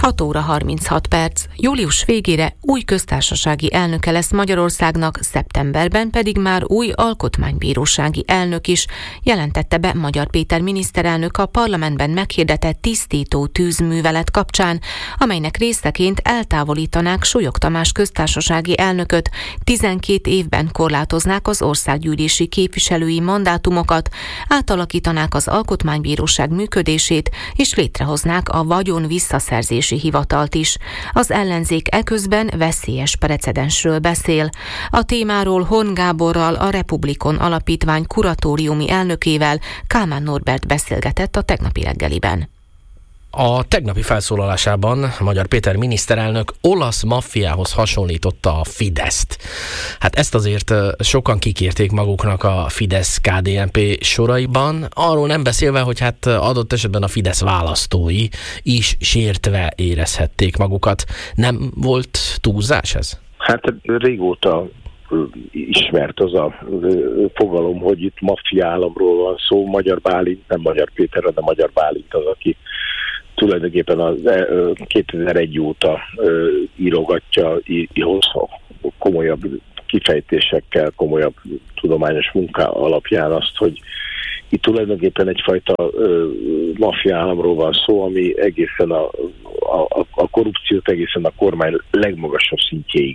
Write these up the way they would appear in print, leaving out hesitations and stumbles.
6 óra 36 perc. Július végére új köztársasági elnöke lesz Magyarországnak, szeptemberben pedig már új alkotmánybírósági elnök is, jelentette be Magyar Péter miniszterelnök a parlamentben meghirdetett tisztító tűzművelet kapcsán, amelynek részeként eltávolítanák Súlyog Tamás köztársasági elnököt, 12 évben korlátoznák az országgyűlési képviselői mandátumokat, átalakítanák az alkotmánybíróság működését, és létrehoznák a vagyon visszaszerzési hivatalt is. Az ellenzék eközben veszélyes precedensről beszél. A témáról Horn Gáborral, a Republikon Alapítvány kuratóriumi elnökével, Kálmán Norbert beszélgetett a tegnapi reggeliben. A tegnapi felszólalásában Magyar Péter miniszterelnök olasz maffiához hasonlította a Fideszt. Hát ezt azért sokan kikérték maguknak a Fidesz-KDNP soraiban, arról nem beszélve, hogy hát adott esetben a Fidesz választói is sértve érezhették magukat. Nem volt túlzás ez? Hát régóta ismert az a fogalom, hogy itt maffia államról van szó. Magyar Bálint, nem Magyar Péter, de Magyar Bálint az, aki tulajdonképpen a 2001 óta írogatja komolyabb kifejtésekkel, komolyabb tudományos munka alapján azt, hogy itt tulajdonképpen egyfajta maffia államról van szó, ami egészen a korrupciót egészen a kormány legmagasabb szintjéig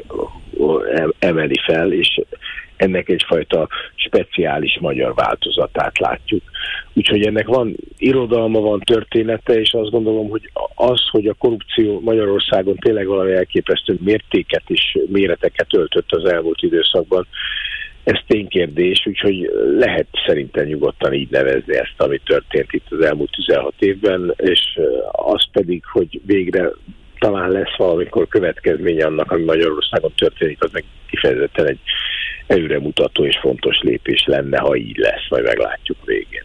emeli fel, és ennek egyfajta speciális magyar változatát látjuk. Úgyhogy ennek van irodalma, van története, és azt gondolom, hogy az, hogy a korrupció Magyarországon tényleg valami elképesztő mértéket és méreteket öltött az elmúlt időszakban, ez ténykérdés, úgyhogy lehet szerintem nyugodtan így nevezni ezt, ami történt itt az elmúlt 16 évben, és az pedig, hogy végre talán lesz valamikor következménye annak, ami Magyarországon történik, az meg kifejezetten egy előremutató és fontos lépés lenne, ha így lesz, majd meglátjuk végén.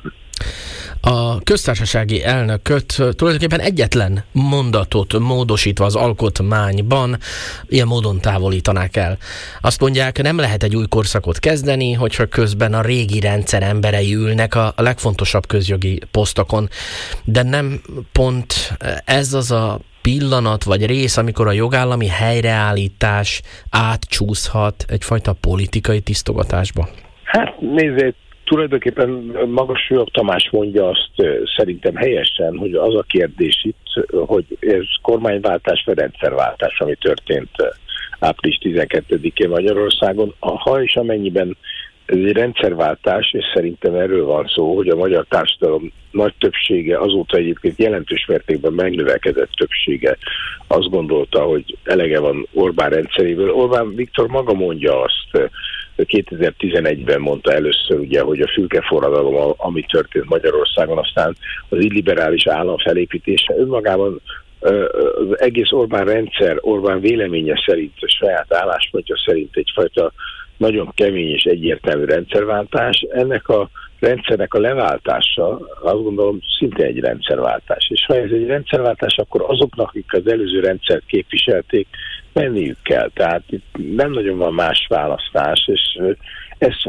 A köztársasági elnököt tulajdonképpen egyetlen mondatot módosítva az alkotmányban ilyen módon távolítanák el. Azt mondják, nem lehet egy új korszakot kezdeni, hogyha közben a régi rendszer emberei ülnek a legfontosabb közjogi posztokon. De nem pont ez az a pillanat vagy rész, amikor a jogállami helyreállítás átcsúszhat egyfajta politikai tisztogatásba? Hát nézzét, tulajdonképpen maga Súlyog Tamás mondja azt szerintem helyesen, hogy az a kérdés itt, hogy ez kormányváltás vagy rendszerváltás, ami történt április 12-én Magyarországon. Ha és amennyiben ez egy rendszerváltás, és szerintem erről van szó, hogy a magyar társadalom nagy többsége, azóta egyébként jelentős mértékben megnövekedett többsége azt gondolta, hogy elege van Orbán rendszeréből. Orbán Viktor maga mondja azt, 2011-ben mondta először, ugye, hogy a fülkeforradalom, ami történt Magyarországon, aztán az illiberális állam felépítése önmagában az egész Orbán rendszer, Orbán véleménye szerint, a saját álláspontja szerint egyfajta nagyon kemény és egyértelmű rendszerváltás. Ennek a rendszernek a leváltása, azt gondolom, szinte egy rendszerváltás. És ha ez egy rendszerváltás, akkor azoknak, akik az előző rendszert képviselték, menniük kell. Tehát itt nem nagyon van más választás, és ezt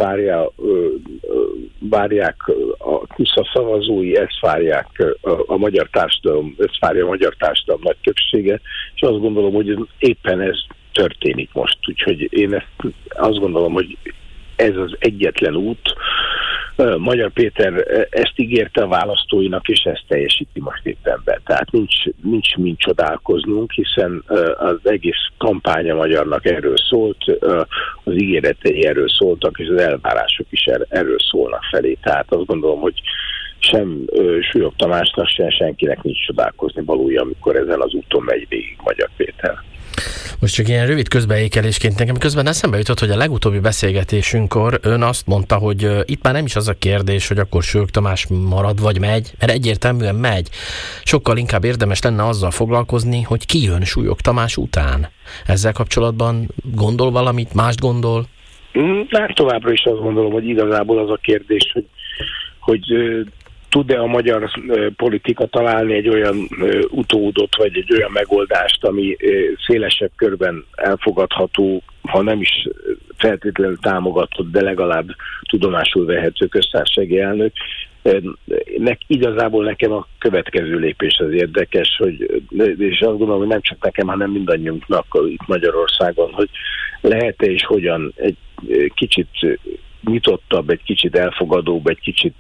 várják a szavazói, ezt várják a magyar társadalom, ezt várja a magyar társadalom nagy többsége, és azt gondolom, hogy éppen ez történik most. Úgyhogy én azt gondolom, hogy ez az egyetlen út. Magyar Péter ezt ígérte a választóinak, és ezt teljesíti most éppen be. Tehát nincs mind csodálkoznunk, hiszen az egész kampánya magyarnak erről szólt, az ígéretei erről szóltak, és az elvárások is erről szólnak felé. Tehát azt gondolom, hogy sem Súlyog Tamásnak, sem senkinek nincs csodálkozni valója, amikor ezen az úton megy végig Magyar Péter. Most csak ilyen rövid közbeékelésként nekem közben eszembe jutott, hogy a legutóbbi beszélgetésünkkor ön azt mondta, hogy itt már nem is az a kérdés, hogy akkor Súlyog Tamás marad vagy megy, mert egyértelműen megy. Sokkal inkább érdemes lenne azzal foglalkozni, hogy ki jön Súlyog Tamás után. Ezzel kapcsolatban gondol valamit, mást gondol? Hát továbbra is azt gondolom, hogy igazából az a kérdés, hogy tud-e a magyar politika találni egy olyan utódot, vagy egy olyan megoldást, ami szélesebb körben elfogadható, ha nem is feltétlenül támogatott, de legalább tudomásul vehető köztársasági elnök. Igazából nekem a következő lépés az érdekes, és azt gondolom, hogy nem csak nekem, hanem mindannyiunknak itt Magyarországon, hogy lehet-e és hogyan egy kicsit nyitottabb, egy kicsit elfogadóbb, egy kicsit,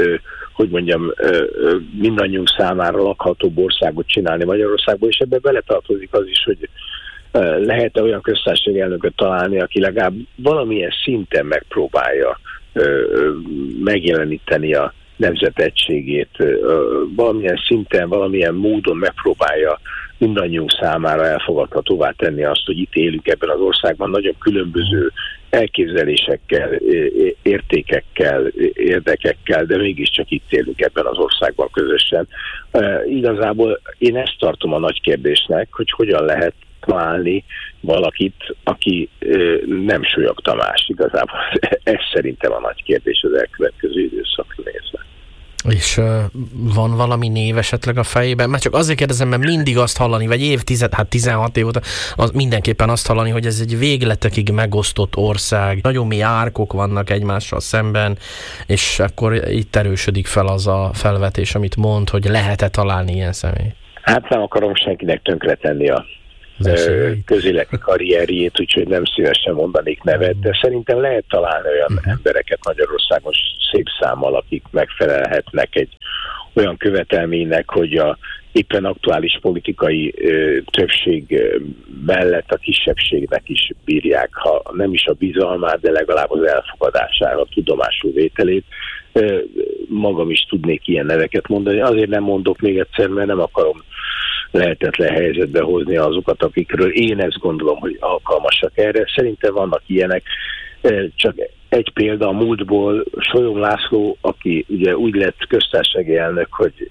mindannyiunk számára lakhatóbb országot csinálni Magyarországból, és ebbe beletartozik az is, hogy lehet-e olyan köztársasági elnököt találni, aki legalább valamilyen szinten megpróbálja megjeleníteni a nemzet egységét, valamilyen szinten, valamilyen módon megpróbálja mindannyiunk számára elfogadhatóvá tenni azt, hogy itt élünk ebben az országban nagyon különböző elképzelésekkel, értékekkel, érdekekkel, de mégiscsak itt élünk ebben az országban közösen. Igazából én ezt tartom a nagy kérdésnek, hogy hogyan lehet találni valakit, aki nem Súlyog Tamás. Igazából ez szerintem a nagy kérdés az elkövetkező időszakra nézve. És van valami név esetleg a fejében? Már csak azért kérdezem, mert mindig azt hallani, vagy 16 év óta, mindenképpen azt hallani, hogy ez egy végletekig megosztott ország. Nagyon mély árkok vannak egymással szemben, és akkor itt erősödik fel az a felvetés, amit mond, hogy lehet-e találni ilyen személyt? Hát nem akarom senkinek tönkretenni a közéleti karrierjét, úgyhogy nem szívesen mondanék nevet, de szerintem lehet találni olyan embereket Magyarországon szép számmal, akik megfelelhetnek egy olyan követelménynek, hogy a éppen aktuális politikai többség mellett a kisebbségnek is bírják, ha nem is a bizalmát, de legalább az elfogadására, a tudomásul vételét. Magam is tudnék ilyen neveket mondani. Azért nem mondok még egyszer, mert nem akarom lehetetlen helyzetbe hozni azokat, akikről én ezt gondolom, hogy alkalmasak erre. Szerintem vannak ilyenek. Csak egy példa a múltból, Solyom László, aki ugye úgy lett köztársasági elnök, hogy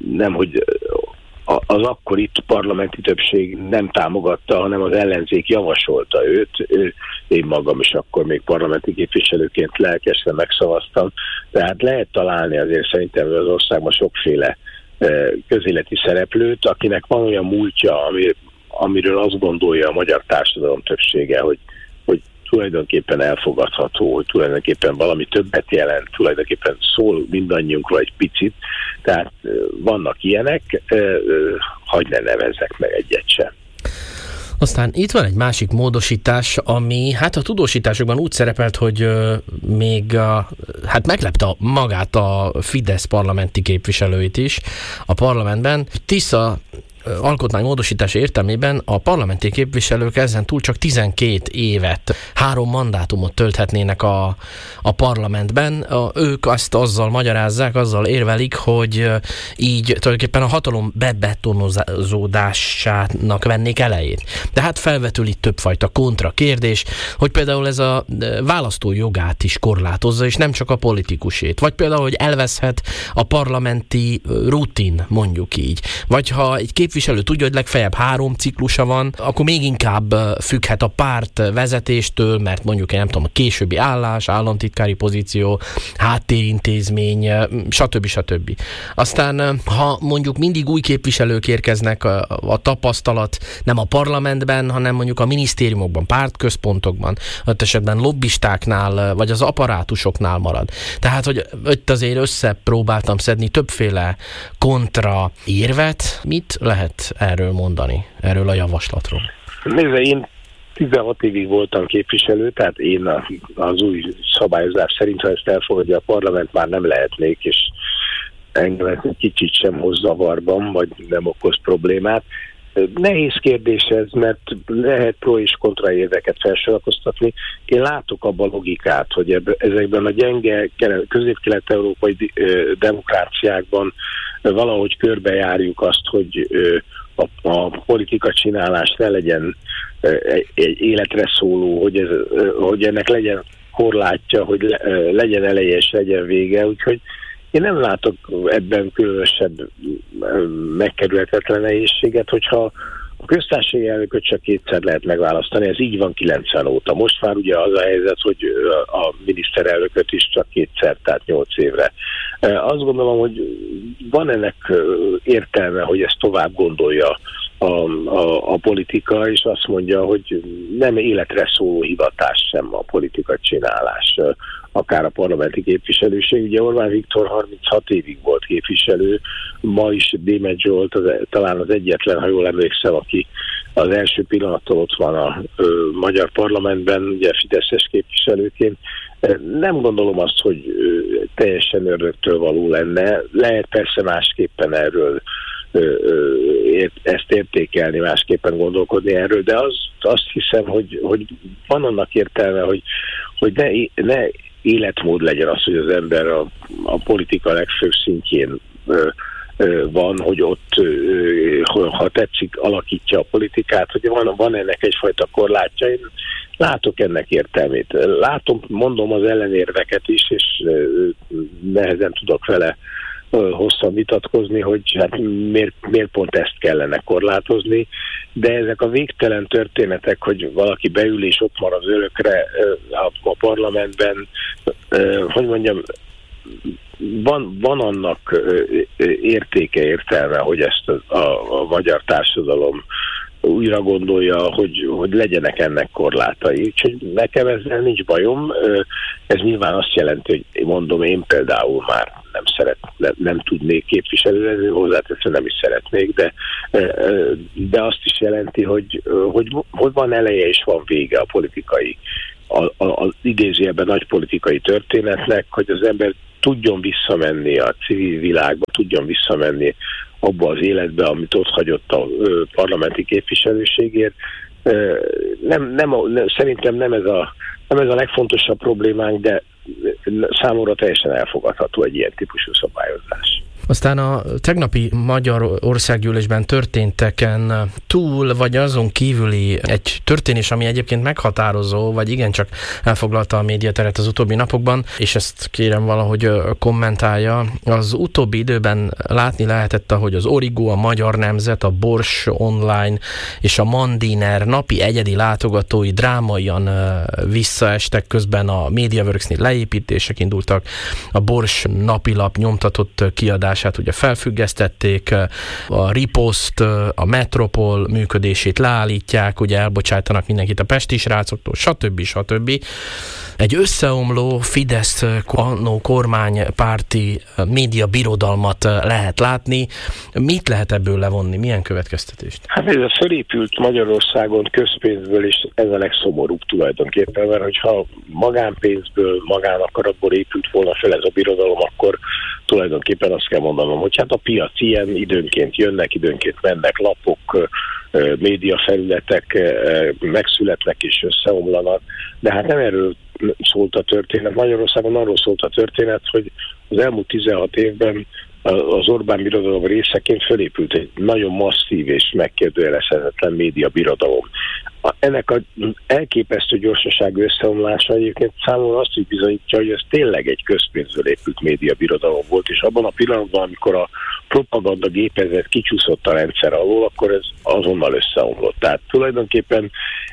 az akkor itt parlamenti többség nem támogatta, hanem az ellenzék javasolta őt. Én magam is akkor még parlamenti képviselőként lelkesen megszavaztam. Tehát lehet találni azért szerintem az országban sokféle közéleti szereplőt, akinek van olyan múltja, amiről azt gondolja a magyar társadalom többsége, hogy tulajdonképpen elfogadható, hogy tulajdonképpen valami többet jelent, tulajdonképpen szól mindannyiunkról egy picit. Tehát vannak ilyenek, hadd ne nevezzek meg egyet sem. Aztán itt van egy másik módosítás, ami hát a tudósításokban úgy szerepelt, hogy még meglepte magát a Fidesz parlamenti képviselőit is a parlamentben. Tisza alkotmánymódosítás értelmében a parlamenti képviselők ezen túl csak 12 évet, 3 mandátumot tölthetnének a parlamentben. Ők azt azzal magyarázzák, azzal érvelik, hogy így tulajdonképpen a hatalom bebetonozódásának vennék elejét. De hát felvetül itt többfajta kontrakérdés, hogy például ez a választó jogát is korlátozza, és nem csak a politikusét. Vagy például, hogy elveszhet a parlamenti rutin, mondjuk így. Vagy ha egy képviselő tudja, hogy legfeljebb 3 ciklusa van, akkor még inkább függhet a párt vezetéstől, mert mondjuk, én nem tudom, a későbbi állás, államtitkári pozíció, háttérintézmény, stb. Aztán, ha mondjuk mindig új képviselők érkeznek, a tapasztalat nem a parlamentben, hanem mondjuk a minisztériumokban, pártközpontokban, ott esetben lobbistáknál, vagy az apparátusoknál marad. Tehát, hogy ott azért összepróbáltam szedni többféle kontra érvet. Mit lehet erről mondani, erről a javaslatról? Nézze, én 16 évig voltam képviselő, tehát én az új szabályozás szerint, ha ezt elfogadja a parlament, már nem lehetnék, és engem egy kicsit sem hoz zavarban, vagy nem okoz problémát. Nehéz kérdés ez, mert lehet pro és kontra érdeket felsorakoztatni. Én látok abban logikát, hogy ezekben a gyenge közép-kelet-európai demokráciákban valahogy körbejárjuk azt, hogy a politika csinálás ne legyen egy életre szóló, hogy ennek legyen korlátja, hogy legyen eleje és legyen vége, úgyhogy én nem látok ebben különösebb megkerülhetetlen nehézséget, hogyha a köztársasági elnököt csak 2-szer lehet megválasztani, ez így van 90 óta. Most már ugye az a helyzet, hogy a miniszterelnököt is csak 2-szer, tehát 8 évre. Azt gondolom, hogy van ennek értelme, hogy ezt tovább gondolja a politika, és azt mondja, hogy nem életre szóló hivatás sem a politika csinálás, akár a parlamenti képviselőség. Ugye Orbán Viktor 36 évig volt képviselő, ma is Németh Zsolt talán az egyetlen, ha jól emlékszem, aki az első pillanattól ott van a magyar parlamentben, ugye fideszes képviselőként. Nem gondolom azt, hogy teljesen ördögtől való lenne. Lehet persze másképpen erről ezt értékelni, másképpen gondolkodni erről, de azt hiszem, hogy van annak értelme, hogy ne életmód legyen az, hogy az ember a politika legfőbb szintjén van, hogy ott, ha tetszik, alakítja a politikát, hogy van ennek egyfajta korlátja. Én látok ennek értelmét. Mondom az ellenérveket is, és nehezen tudok vele hosszan vitatkozni, hogy hát miért pont ezt kellene korlátozni, de ezek a végtelen történetek, hogy valaki beül és ott marad örökre a parlamentben, hogy mondjam, van annak értéke, értelme, hogy ezt a magyar társadalom újra gondolja, hogy legyenek ennek korlátai. Úgyhogy nekem ezzel nincs bajom. Ez nyilván azt jelenti, hogy mondom, én például már nem tudnék képviselő lenni, hozzáteszem, nem is szeretnék, de azt is jelenti, hogy van eleje és van vége a politikai, az idézőjelben nagy politikai történetnek, hogy az ember tudjon visszamenni a civil világba, tudjon visszamenni abba az életbe, amit ott hagyott a parlamenti képviselőségért. Szerintem nem ez a legfontosabb problémánk, de számomra teljesen elfogadható egy ilyen típusú szabályozás. Aztán a tegnapi Magyar Országgyűlésben történteken túl, vagy azon kívüli egy történés, ami egyébként meghatározó, vagy igencsak elfoglalta a médiateret az utóbbi napokban, és ezt kérem valahogy kommentálja. Az utóbbi időben látni lehetett, ahogy az Origo, a Magyar Nemzet, a Bors Online és a Mandiner napi egyedi látogatói drámaian visszaestek, közben a MediaWorks-nél leépítések indultak, a Bors napilap nyomtatott kiadását ugye felfüggesztették, a Ripost, a Metropol működését leállítják, ugye elbocsájtanak mindenkit a pesti srácoktól, stb. Egy összeomló Fidesz kormánypárti média birodalmat lehet látni. Mit lehet ebből levonni? Milyen következtetést? Hát ez a fölépült Magyarországon közpénzből, és ez a legszomorúbb tulajdonképpen, mert hogyha magánpénzből, magánakaratból épült volna fel ez a birodalom, akkor tulajdonképpen azt kell mondanom, hogy hát a piac ilyen, időnként jönnek, időnként mennek lapok, médiafelületek megszületnek és összeomlanak, de hát nem erről szólt a történet. Magyarországon arról szólt a történet, hogy az elmúlt 16 évben az Orbán birodalom részeként felépült egy nagyon masszív és megkérdőjelezhetetlen média birodalom. Ennek az elképesztő gyorsaságú összeomlása egyébként számomra azt is bizonyítja, hogy ez tényleg egy közpénzből épült média birodalom volt, és abban a pillanatban, amikor a propaganda gépezet kicsúszott a rendszer alól, akkor ez azonnal összeomlott. Tehát tulajdonképpen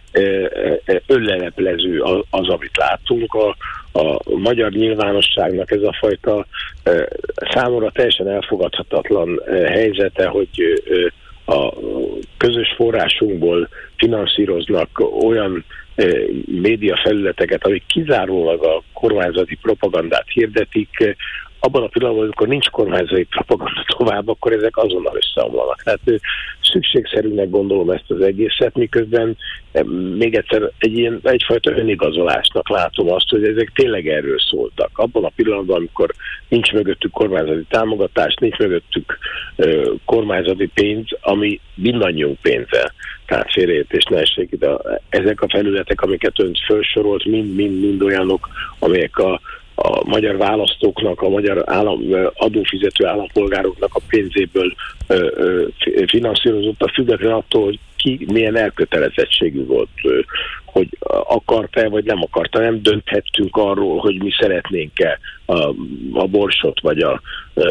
önleleplező az, amit látunk. A magyar nyilvánosságnak ez a fajta számomra teljesen elfogadhatatlan helyzete, hogy a közös forrásunkból finanszíroznak olyan médiafelületeket, amik kizárólag a kormányzati propagandát hirdetik. Abban a pillanatban, amikor nincs kormányzati propaganda tovább, akkor ezek azonnal összeomlanak. Tehát szükségszerűnek gondolom ezt az egészet, miközben még egyszer egyfajta önigazolásnak látom azt, hogy ezek tényleg erről szóltak. Abban a pillanatban, amikor nincs mögöttük kormányzati támogatás, nincs mögöttük kormányzati pénz, ami mindannyiunk pénze. Tehát félreértés ne essék ide. Ezek a felületek, amiket ön felsorolt, mind olyanok, amelyek a magyar választóknak, a magyar adófizető állampolgároknak a pénzéből finanszírozott, a független attól, hogy ki milyen elkötelezettségű volt, hogy akarta-e vagy nem akarta. Nem dönthettünk arról, hogy mi szeretnénk-e a Borsot, vagy a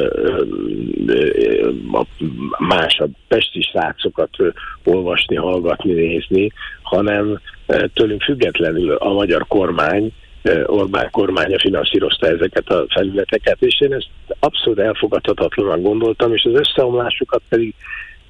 pesti srácokat olvasni, hallgatni, nézni, hanem tőlünk függetlenül a magyar kormány, Orbán kormánya finanszírozta ezeket a felületeket, és én ezt abszolút elfogadhatatlanak gondoltam, és az összeomlásukat pedig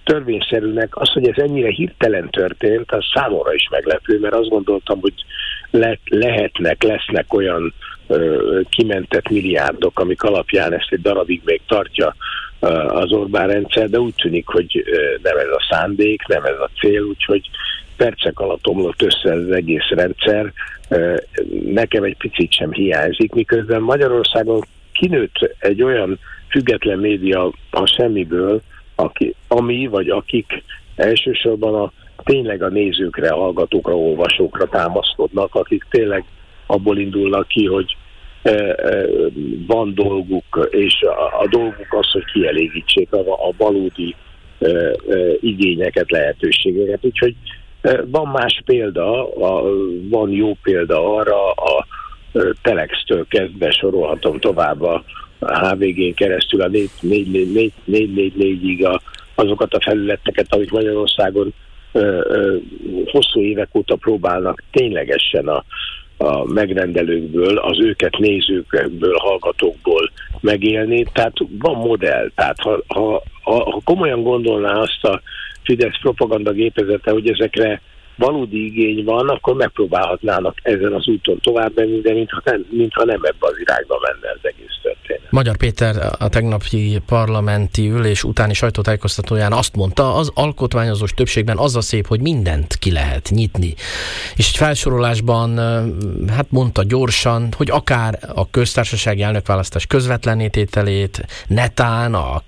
törvényszerűnek. Az, hogy ez ennyire hirtelen történt, az számomra is meglepő, mert azt gondoltam, hogy lesznek olyan kimentett milliárdok, amik alapján ezt egy darabig még tartja az Orbán rendszer, de úgy tűnik, hogy nem ez a szándék, nem ez a cél, úgyhogy percek alatt omlott össze az egész rendszer. Nekem egy picit sem hiányzik, miközben Magyarországon kinőtt egy olyan független média a semmiből, akik elsősorban tényleg a nézőkre, hallgatókra, olvasókra támaszkodnak, akik tényleg abból indulnak ki, hogy van dolguk, és a dolguk az, hogy kielégítsék a valódi igényeket, lehetőségeket. Úgyhogy van más példa, van jó példa arra, a Telextől kezdve sorolhatom tovább a HVG-n keresztül a 444-ig azokat a felületeket, amik Magyarországon hosszú évek óta próbálnak ténylegesen a megrendelőkből, az őket nézőkből, hallgatókból megélni. Tehát van modell. Tehát ha komolyan gondolná azt a Fidesz propagandagépezete, hogy ezekre valódi igény van, akkor megpróbálhatnának ezen az úton tovább menni, de mintha nem ebbe az irányba menne az egész történet. Magyar Péter a tegnapi parlamenti ülés utáni sajtótájékoztatóján azt mondta, az alkotmányozós többségben az a szép, hogy mindent ki lehet nyitni. És egy felsorolásban mondta gyorsan, hogy akár a köztársasági elnökválasztás közvetlenné tételét, netán a